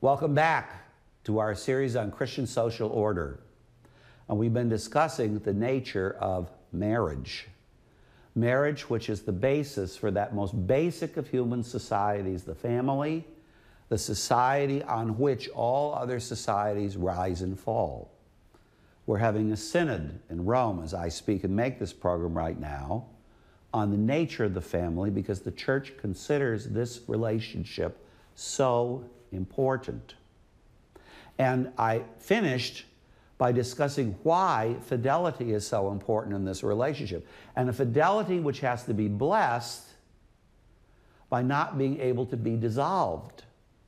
Welcome back to our series on Christian social order. And we've been discussing the nature of marriage. Marriage, which is the basis for that most basic of human societies, the family, the society on which all other societies rise and fall. We're having a synod in Rome as I speak and make this program right now on the nature of the family, because the church considers this relationship so important. And I finished by discussing why fidelity is so important in this relationship, and a fidelity which has to be blessed by not being able to be dissolved.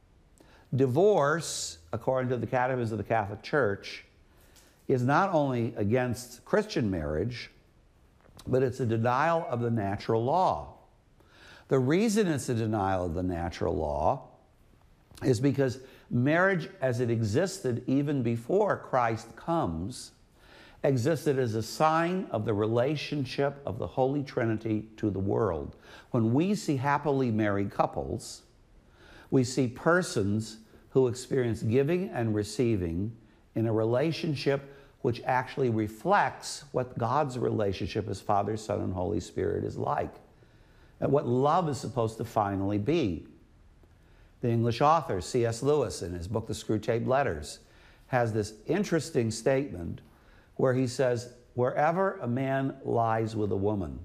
Divorce, according to the Catechism of the Catholic Church, is not only against Christian marriage, but it's a denial of the natural law. The reason it's a denial of the natural law is because marriage as it existed even before Christ comes existed as a sign of the relationship of the Holy Trinity to the world. When we see happily married couples, we see persons who experience giving and receiving in a relationship which actually reflects what God's relationship as Father, Son, and Holy Spirit is like, and what love is supposed to finally be. The English author C.S. Lewis, in his book, The Screwtape Letters, has this interesting statement where he says, wherever a man lies with a woman,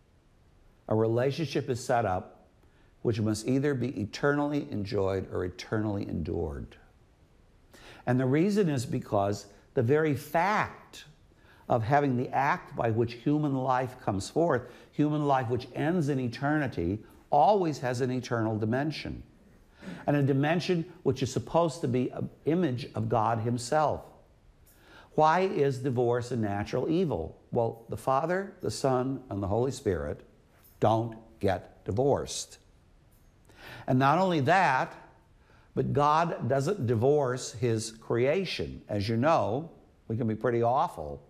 a relationship is set up which must either be eternally enjoyed or eternally endured. And the reason is because the very fact of having the act by which human life comes forth, human life which ends in eternity, always has an eternal dimension, and a dimension which is supposed to be an image of God Himself. Why is divorce a natural evil? Well, the Father, the Son, and the Holy Spirit don't get divorced. And not only that, but God doesn't divorce His creation. As you know, we can be pretty awful,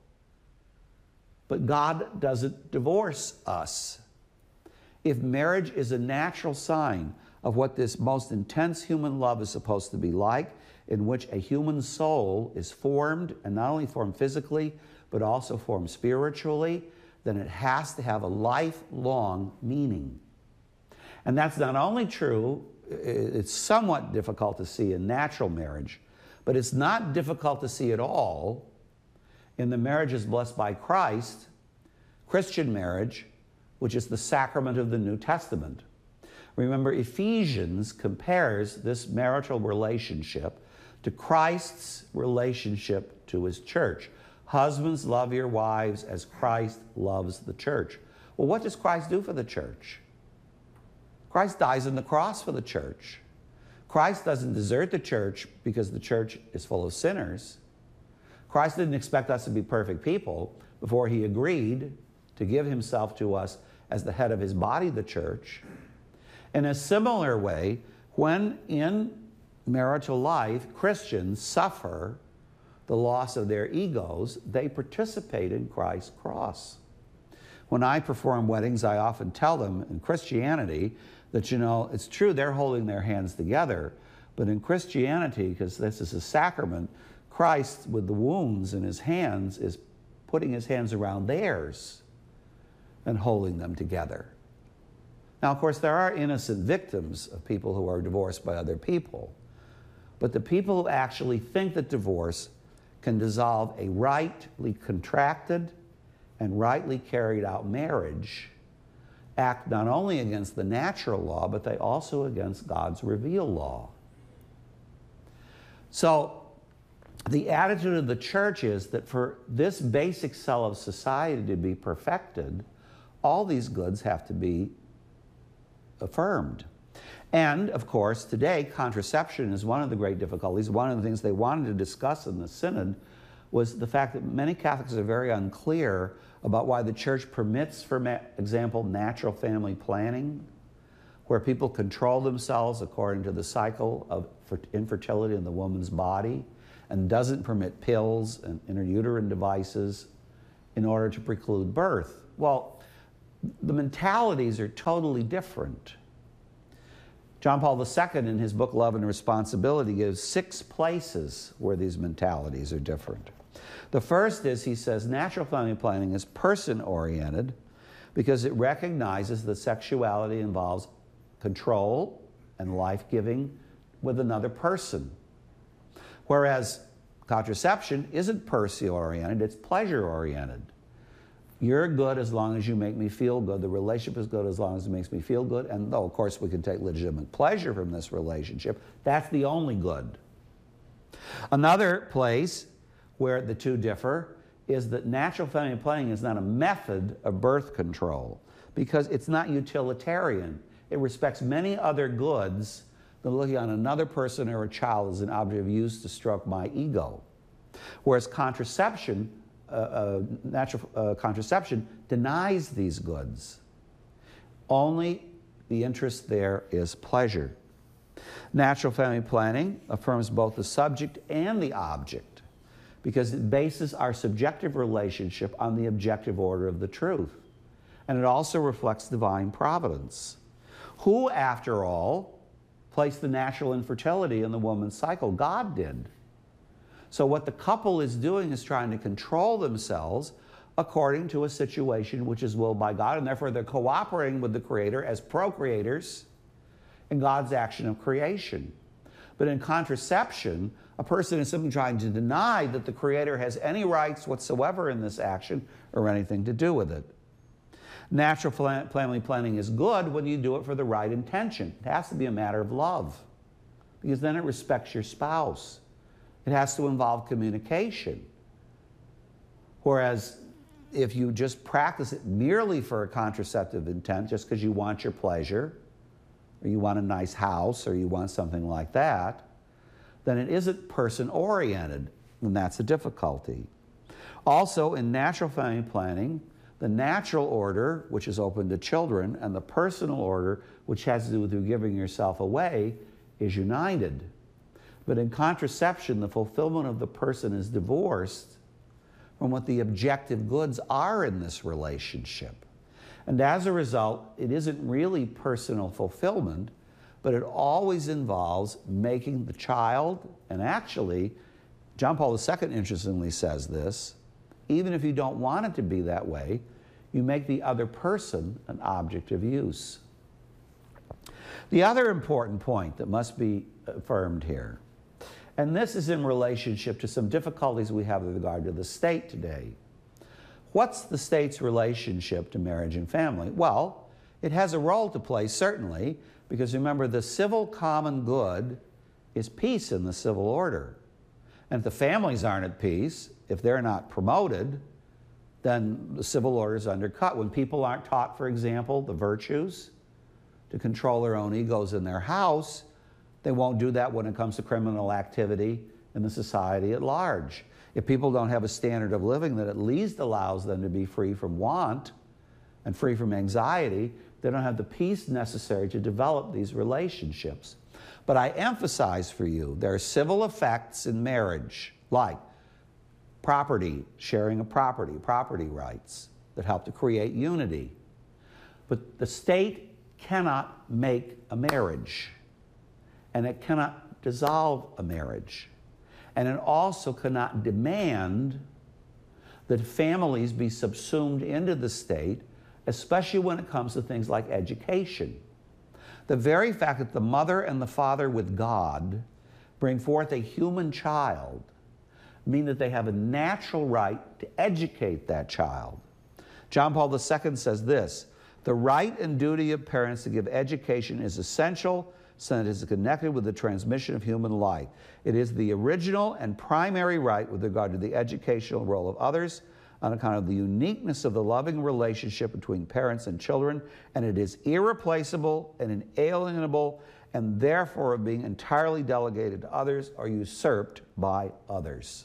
but God doesn't divorce us. If marriage is a natural sign of what this most intense human love is supposed to be like, in which a human soul is formed, and not only formed physically, but also formed spiritually, then it has to have a lifelong meaning. And that's not only true, it's somewhat difficult to see in natural marriage, but it's not difficult to see at all in the marriages blessed by Christ, Christian marriage, which is the sacrament of the New Testament. Remember, Ephesians compares this marital relationship to Christ's relationship to His church. Husbands, love your wives as Christ loves the church. Well, what does Christ do for the church? Christ dies on the cross for the church. Christ doesn't desert the church because the church is full of sinners. Christ didn't expect us to be perfect people before He agreed to give Himself to us as the head of His body, the church. In a similar way, when in marital life Christians suffer the loss of their egos, they participate in Christ's cross. When I perform weddings, I often tell them in Christianity that, you know, it's true they're holding their hands together, but in Christianity, because this is a sacrament, Christ with the wounds in His hands is putting His hands around theirs and holding them together. Now, of course, there are innocent victims of people who are divorced by other people, but the people who actually think that divorce can dissolve a rightly contracted and rightly carried out marriage act not only against the natural law, but they also against God's revealed law. So the attitude of the church is that for this basic cell of society to be perfected, all these goods have to be affirmed. And, of course, today, contraception is one of the great difficulties. One of the things they wanted to discuss in the synod was the fact that many Catholics are very unclear about why the church permits, for example, natural family planning, where people control themselves according to the cycle of infertility in the woman's body, and doesn't permit pills and intrauterine devices in order to preclude birth. Well, the mentalities are totally different. John Paul II, in his book Love and Responsibility, gives 6 places where these mentalities are different. The first is, he says, natural family planning is person-oriented because it recognizes that sexuality involves control and life-giving with another person. Whereas contraception isn't person-oriented, it's pleasure-oriented. You're good as long as you make me feel good. The relationship is good as long as it makes me feel good. And though, of course, we can take legitimate pleasure from this relationship, that's the only good. Another place where the two differ is that natural family planning is not a method of birth control because it's not utilitarian. It respects many other goods than looking on another person or a child as an object of use to stroke my ego. Whereas contraception, natural contraception denies these goods. Only the interest there is pleasure. Natural family planning affirms both the subject and the object because it bases our subjective relationship on the objective order of the truth. And it also reflects divine providence. Who, after all, placed the natural infertility in the woman's cycle? God did. So what the couple is doing is trying to control themselves according to a situation which is willed by God, and therefore they're cooperating with the Creator as procreators in God's action of creation. But in contraception, a person is simply trying to deny that the Creator has any rights whatsoever in this action or anything to do with it. Natural family planning is good when you do it for the right intention. It has to be a matter of love because then it respects your spouse. It has to involve communication. Whereas if you just practice it merely for a contraceptive intent, just because you want your pleasure, or you want a nice house, or you want something like that, then it isn't person-oriented, and that's a difficulty. Also, in natural family planning, the natural order, which is open to children, and the personal order, which has to do with you giving yourself away, is united. But in contraception, the fulfillment of the person is divorced from what the objective goods are in this relationship. And as a result, it isn't really personal fulfillment, but it always involves making the child, and actually, John Paul II interestingly says this, even if you don't want it to be that way, you make the other person an object of use. The other important point that must be affirmed here, and this is in relationship to some difficulties we have with regard to the state today. What's the state's relationship to marriage and family? Well, it has a role to play, certainly, because remember, the civil common good is peace in the civil order. And if the families aren't at peace, if they're not promoted, then the civil order is undercut. When people aren't taught, for example, the virtues to control their own egos in their house, they won't do that when it comes to criminal activity in the society at large. If people don't have a standard of living that at least allows them to be free from want and free from anxiety, they don't have the peace necessary to develop these relationships. But I emphasize for you, there are civil effects in marriage, like property, sharing of property rights, that help to create unity. But the state cannot make a marriage, and it cannot dissolve a marriage. And it also cannot demand that families be subsumed into the state, especially when it comes to things like education. The very fact that the mother and the father with God bring forth a human child mean that they have a natural right to educate that child. John Paul II says this, "The right and duty of parents to give education is essential since it is connected with the transmission of human life. It is the original and primary right with regard to the educational role of others on account of the uniqueness of the loving relationship between parents and children, and it is irreplaceable and inalienable, and therefore being entirely delegated to others or usurped by others."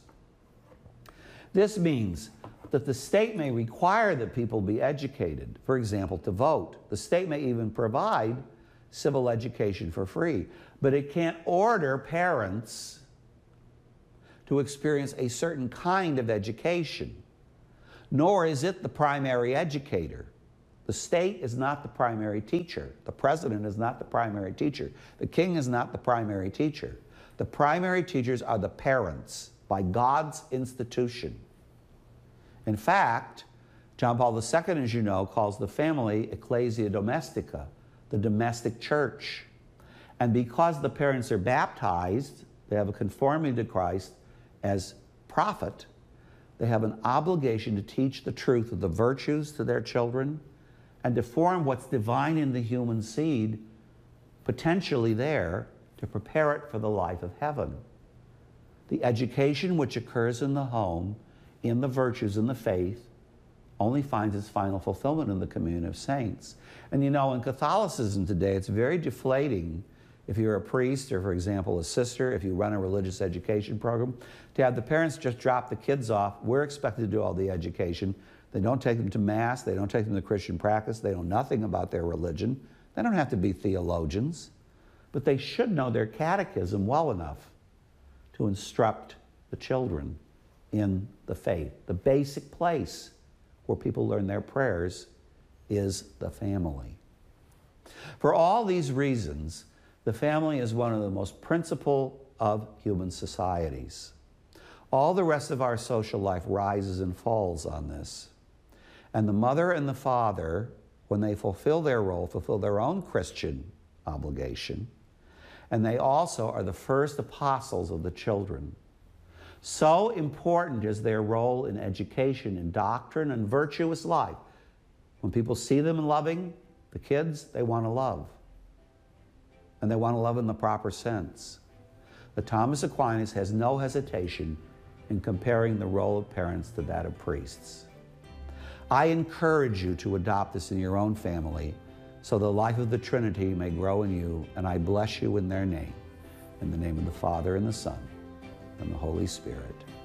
This means that the state may require that people be educated, for example, to vote. The state may even provide civil education for free, but it can't order parents to experience a certain kind of education, nor is it the primary educator. The state is not the primary teacher. The president is not the primary teacher. The king is not the primary teacher. The primary teachers are the parents by God's institution. In fact, John Paul II, as you know, calls the family ecclesia domestica, the domestic church. And because the parents are baptized, they have a conformity to Christ as prophet, they have an obligation to teach the truth of the virtues to their children and to form what's divine in the human seed, potentially there, to prepare it for the life of heaven. The education which occurs in the home, in the virtues, in the faith, only finds its final fulfillment in the communion of saints. And you know, in Catholicism today, it's very deflating if you're a priest or, for example, a sister, if you run a religious education program, to have the parents just drop the kids off. We're expected to do all the education. They don't take them to Mass. They don't take them to Christian practice. They know nothing about their religion. They don't have to be theologians, but they should know their catechism well enough to instruct the children in the faith. The basic place where people learn their prayers is the family. For all these reasons, the family is one of the most principal of human societies. All the rest of our social life rises and falls on this. And the mother and the father, when they fulfill their role, fulfill their own Christian obligation, and they also are the first apostles of the children. So important is their role in education, in doctrine, and virtuous life. When people see them loving the kids, they want to love. And they want to love in the proper sense. But Thomas Aquinas has no hesitation in comparing the role of parents to that of priests. I encourage you to adopt this in your own family so the life of the Trinity may grow in you, and I bless you in their name. In the name of the Father, and the Son, and the Holy Spirit.